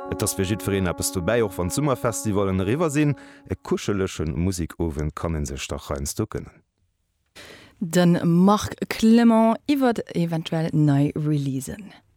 Et ass fir jiddwereen appppes du bei och van Summerfestivalen riwer sinn, e kuschelechen Musikowen kannnen sech doch reins ducken. Den Marc Clement iwwer eventuell nei releasen.